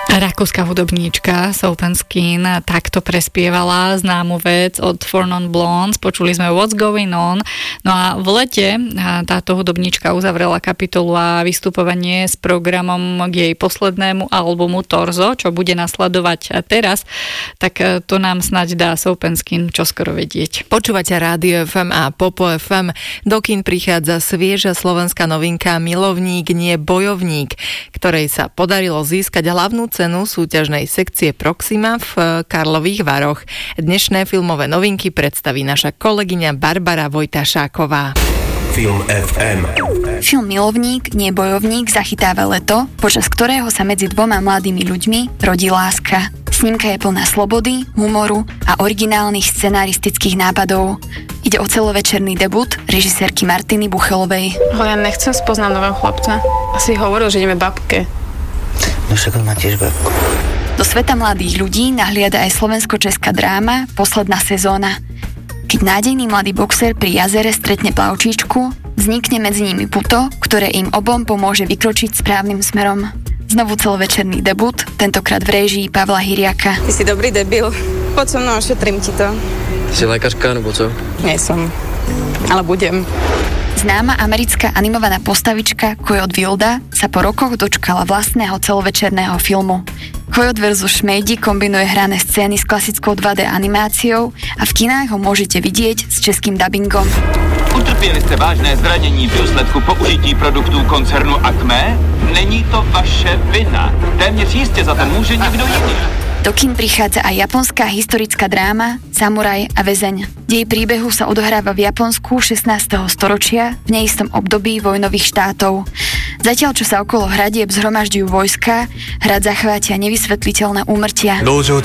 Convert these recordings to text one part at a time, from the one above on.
Rakúska hudobníčka Soap & Skin takto prespievala známu vec od Four Non Blondes. Počuli sme What's Going On. No a v lete táto hudobníčka uzavrela kapitolu a vystupovanie s programom k jej poslednému albumu Torzo, čo bude nasledovať teraz, tak to nám snáď dá Soap & Skin čoskoro vedieť. Počúvate Rádio FM a Popo FM. Do kín prichádza svieža slovenská novinka Milovník, nie bojovník, ktorej sa podarilo získať hlavnú cenu súťažnej sekcie Proxima v Karlových Varoch. Dnešné filmové novinky predstaví naša kolegyňa Barbara Vojtašáková. Film FM. Film Milovník, nie bojovník zachytáva leto, počas ktorého sa medzi dvoma mladými ľuďmi rodí láska. Snímka je plná slobody, humoru a originálnych scenaristických nápadov. Ide o celovečerný debut režisérky Martiny Buchelovej. Ja nechcem spoznať nového chlapca. Asi hovoril, že ideme babke. No však on má tiež babku. Do sveta mladých ľudí nahliada aj slovensko-česká dráma Posledná sezóna. Keď nádejný mladý boxer pri jazere stretne plavčíčku, vznikne medzi nimi puto, ktoré im obom pomôže vykročiť správnym smerom. Znovu celovečerný debut, tentokrát v réžii Pavla Hyriaka. Ty si dobrý debil. Poď so mnou, ošetrím ti to. Si lékařka, nebo co? Nie som, ale budem. Známa americká animovaná postavička Coyote Wilda sa po rokoch dočkala vlastného celovečerného filmu. Coyote vs. Šmejdi kombinuje hrané scény s klasickou 2D animáciou a v kinách ho môžete vidieť s českým dabingom. Utrpěli jste vážné zranění v důsledku použití produktů koncernu Acme? Není to vaše vina. Téměř jistě za to může někdo jiný. Do kín prichádza aj japonská historická dráma Samuraj a väzeň. Dej príbehu sa odohráva v Japonsku 16. storočia v neistom období vojnových štátov. Zatiaľ, čo sa okolo hradieb zhromažďujú vojska, hrad zachvátia nevysvetliteľné úmrtia.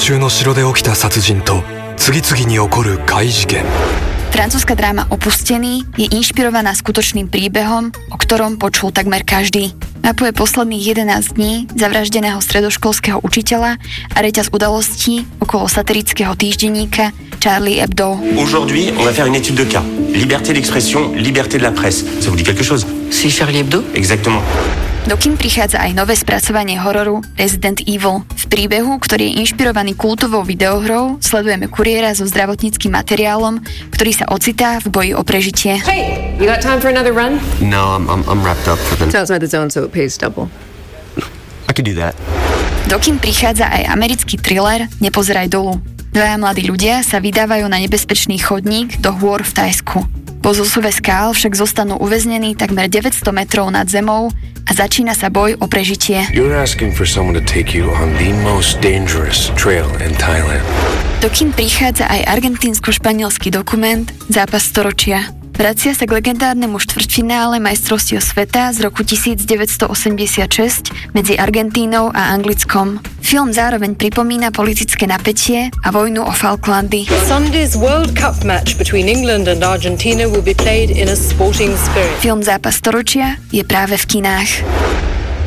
Francúzska dráma Opustený je inšpirovaná skutočným príbehom, o ktorom počul takmer každý. Mapuje posledných 11 dní zavraždeného stredoškolského učiteľa a reťaz udalostí okolo satirického týždenníka Charlie Hebdo. Aujourd'hui, on va faire une étude de cas. Liberté d'expression, liberté de la presse. Ça vous dit quelque chose? Si Charlie Hebdo? Exactement. Do kín prichádza aj nové spracovanie hororu Resident Evil. V príbehu, ktorý je inšpirovaný kultovou videohrou, sledujeme kuriéra so zdravotníckym materiálom, ktorý sa ocitá v boji o prežitie. Hey, you got time for another run? No, I'm wrapped up for the... It's outside the zone, so it pays double. I could do that. Do kín prichádza aj americký thriller Nepozeraj dolu. Dvaja mladí ľudia sa vydávajú na nebezpečný chodník do hôr v Thajsku. Po zosove skál však zostanú uväznení takmer 900 metrov nad zemou a začína sa boj o prežitie. You're asking for someone to take you on the most dangerous trail in Thailand. Do kín prichádza aj argentínsko-španielský dokument Zápas storočia. Vracia sa k legendárnemu štvrťfinále majstrovstiev sveta z roku 1986 medzi Argentínou a Anglickom. Film zároveň pripomína politické napätie a vojnu o Falklandy. Sunday's World Cup match between England and Argentina will be played in a sporting spirit. Film Zápas storočia je práve v kinách.